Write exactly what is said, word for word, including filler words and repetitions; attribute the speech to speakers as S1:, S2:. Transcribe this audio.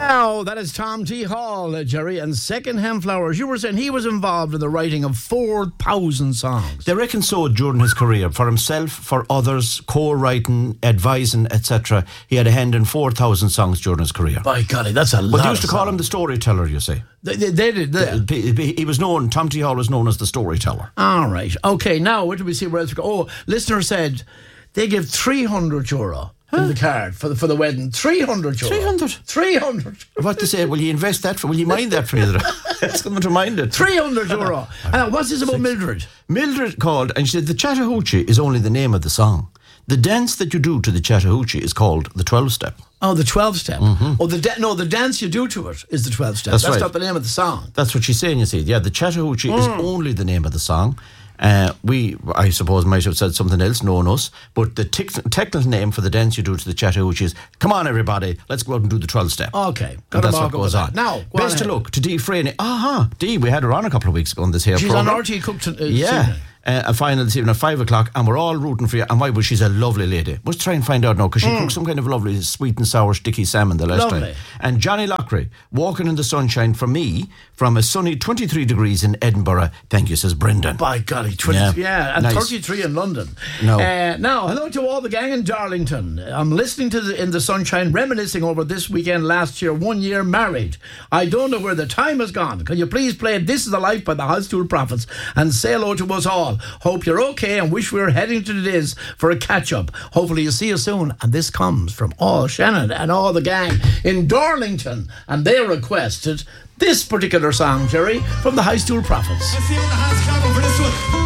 S1: Wow, that is Tom T. Hall, uh, Jerry, and Secondhand Flowers. You were saying he was involved in the writing of four thousand songs.
S2: They reckon so during his career. For himself, for others, co-writing, advising, et cetera. He had a hand in four thousand songs during his career.
S1: By golly, that's a lot.
S2: But they used to
S1: of
S2: call
S1: songs.
S2: him the storyteller, you see.
S1: They, they, they did. They.
S2: He he was known, Tom T. Hall was known as the storyteller.
S1: All right. Okay, now, what do we see where else we go? Oh, listener said they give three hundred euro. Huh? In the card for the for the wedding, three hundred euro.
S2: Three hundred.
S1: Three hundred.
S2: What to say? Will you invest that? For, will you mind that, Fraser? It's coming to mind it.
S1: Three hundred euro. And what's this about Mildred?
S2: Mildred called and she said the Chattahoochee is only the name of the song. The dance that you do to the Chattahoochee is called the twelve step.
S1: Oh, the twelve step.
S2: Mm-hmm.
S1: Oh, the da- no, the dance you do to it is the twelve step.
S2: That's,
S1: That's
S2: right.
S1: not the name of the song.
S2: That's what she's saying. You see, yeah, the Chattahoochee
S1: Mm.
S2: is only the name of the song. Uh, we, I suppose, might have said something else, knowing us, but the tic- technical name for the dance you do to the Chattahoochee is, come on everybody, let's go out and do the twelve step.
S1: Okay.
S2: And that's what goes on.
S1: Now, go
S2: best
S1: on
S2: of luck to Dee Freeney. Aha, Dee, we had her on a couple of weeks ago on this here
S1: She's
S2: programme.
S1: on R T Cook to, uh,
S2: Yeah. Uh, a final this evening at five o'clock, and we're all rooting for you. And why? Well, she's a lovely lady. Let's try and find out now, because she mm. cooked some kind of lovely sweet and sour sticky salmon the last
S1: lovely.
S2: time. And Johnny Lockery, walking in the sunshine for me from a sunny twenty-three degrees in Edinburgh. Thank you, says Brendan.
S1: By golly, twenty, yeah. yeah, and nice. thirty-three in London.
S2: No.
S1: Uh, now, hello to all the gang in Darlington. I'm listening to the, in the sunshine, reminiscing over this weekend last year, one year married. I don't know where the time has gone. Can you please play This Is the Life by the Housestool Prophets and say hello to us all? Hope you're okay. Okay, and wish we were heading to the Diz for a catch-up. Hopefully you'll see you soon. And this comes from all Shannon and all the gang in Darlington. And they requested this particular song, Jerry, from the High Stool Prophets.
S3: I feel the hands clapping for this one.